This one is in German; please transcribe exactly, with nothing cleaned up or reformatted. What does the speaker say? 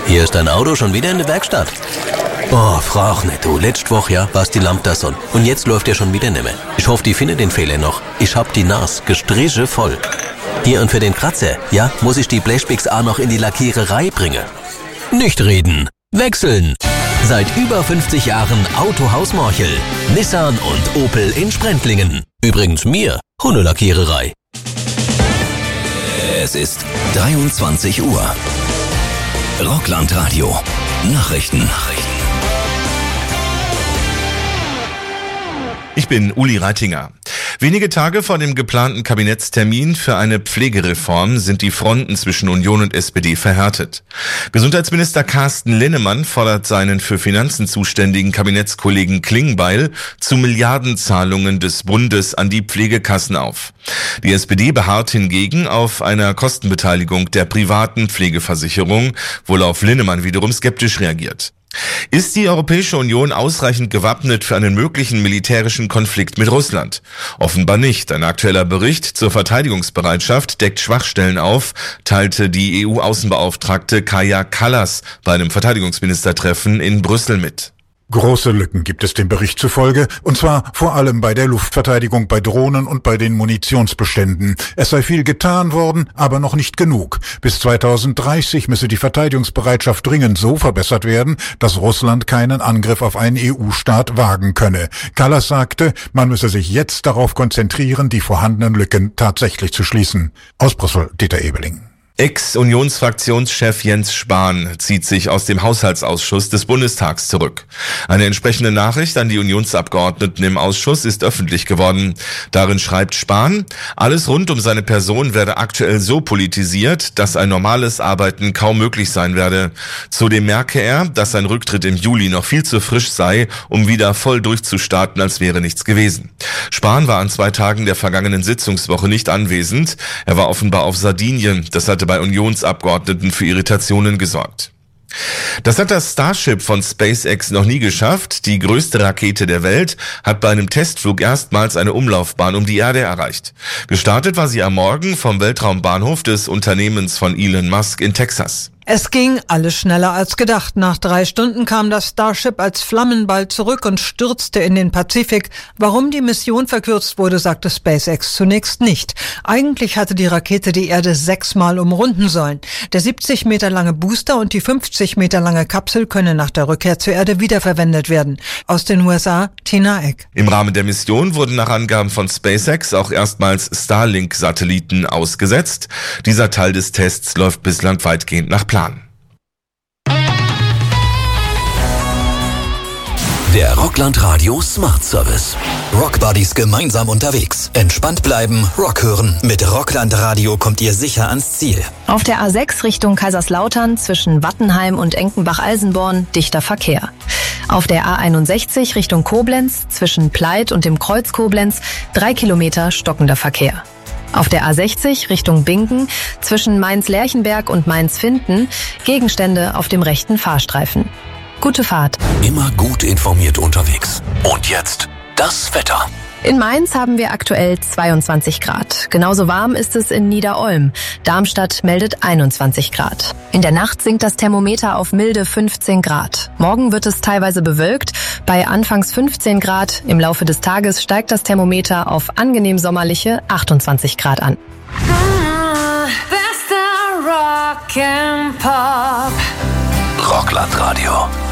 Hier ist dein Auto schon wieder in der Werkstatt. Oh, frag nicht, du. Letzte Woche, ja, war's die Lampe da so. Und jetzt läuft der schon wieder nicht mehr. Ich hoffe, die findet den Fehler noch. Ich hab die Nase gestriche voll. Hier, und für den Kratzer, ja, muss ich die Blechpix auch noch in die Lackiererei bringen. Nicht reden, wechseln. Seit über fünfzig Jahren Autohaus Morchel. Nissan und Opel in Sprendlingen. Übrigens mir, Hundelackiererei. Es ist dreiundzwanzig Uhr. Rockland-Radio. Nachrichten. Nachrichten. Ich bin Uli Reitinger. Wenige Tage vor dem geplanten Kabinettstermin für eine Pflegereform sind die Fronten zwischen Union und S P D verhärtet. Gesundheitsminister Carsten Linnemann fordert seinen für Finanzen zuständigen Kabinettskollegen Klingbeil zu Milliardenzahlungen des Bundes an die Pflegekassen auf. Die S P D beharrt hingegen auf einer Kostenbeteiligung der privaten Pflegeversicherung, worauf Linnemann wiederum skeptisch reagiert. Ist die Europäische Union ausreichend gewappnet für einen möglichen militärischen Konflikt mit Russland? Offenbar nicht. Ein aktueller Bericht zur Verteidigungsbereitschaft deckt Schwachstellen auf, teilte die E U-Außenbeauftragte Kaja Kallas bei einem Verteidigungsministertreffen in Brüssel mit. Große Lücken gibt es dem Bericht zufolge, und zwar vor allem bei der Luftverteidigung, bei Drohnen und bei den Munitionsbeständen. Es sei viel getan worden, aber noch nicht genug. Bis zweitausenddreißig müsse die Verteidigungsbereitschaft dringend so verbessert werden, dass Russland keinen Angriff auf einen E U-Staat wagen könne. Kallas sagte, man müsse sich jetzt darauf konzentrieren, die vorhandenen Lücken tatsächlich zu schließen. Aus Brüssel, Dieter Ebeling. Ex-Unionsfraktionschef Jens Spahn zieht sich aus dem Haushaltsausschuss des Bundestags zurück. Eine entsprechende Nachricht an die Unionsabgeordneten im Ausschuss ist öffentlich geworden. Darin schreibt Spahn, alles rund um seine Person werde aktuell so politisiert, dass ein normales Arbeiten kaum möglich sein werde. Zudem merke er, dass sein Rücktritt im Juli noch viel zu frisch sei, um wieder voll durchzustarten, als wäre nichts gewesen. Spahn war an zwei Tagen der vergangenen Sitzungswoche nicht anwesend. Er war offenbar auf Sardinien. Das hatte bei Unionsabgeordneten für Irritationen gesorgt. Das hat das Starship von SpaceX noch nie geschafft. Die größte Rakete der Welt hat bei einem Testflug erstmals eine Umlaufbahn um die Erde erreicht. Gestartet war sie am Morgen vom Weltraumbahnhof des Unternehmens von Elon Musk in Texas. Es ging alles schneller als gedacht. Nach drei Stunden kam das Starship als Flammenball zurück und stürzte in den Pazifik. Warum die Mission verkürzt wurde, sagte SpaceX zunächst nicht. Eigentlich hatte die Rakete die Erde sechsmal umrunden sollen. Der siebzig Meter lange Booster und die fünfzig Meter lange Kapsel können nach der Rückkehr zur Erde wiederverwendet werden. Aus den U S A, Tina Eck. Im Rahmen der Mission wurden nach Angaben von SpaceX auch erstmals Starlink-Satelliten ausgesetzt. Dieser Teil des Tests läuft bislang weitgehend nach Plan. Der Rockland Radio Smart Service. Rockbuddies gemeinsam unterwegs. Entspannt bleiben, Rock hören. Mit Rockland Radio kommt ihr sicher ans Ziel. Auf der A sechs Richtung Kaiserslautern zwischen Wattenheim und Enkenbach-Alsenborn dichter Verkehr. Auf der A einundsechzig Richtung Koblenz zwischen Pleit und dem Kreuz Koblenz drei Kilometer stockender Verkehr. Auf der A sechzig Richtung Bingen zwischen Mainz-Lerchenberg und Mainz-Finden Gegenstände auf dem rechten Fahrstreifen. Gute Fahrt. Immer gut informiert unterwegs. Und jetzt das Wetter. In Mainz haben wir aktuell zweiundzwanzig Grad. Genauso warm ist es in Niederolm. Darmstadt meldet einundzwanzig Grad. In der Nacht sinkt das Thermometer auf milde fünfzehn Grad. Morgen wird es teilweise bewölkt. Bei anfangs fünfzehn Grad. Im Laufe des Tages steigt das Thermometer auf angenehm sommerliche achtundzwanzig Grad an. Rockland Radio.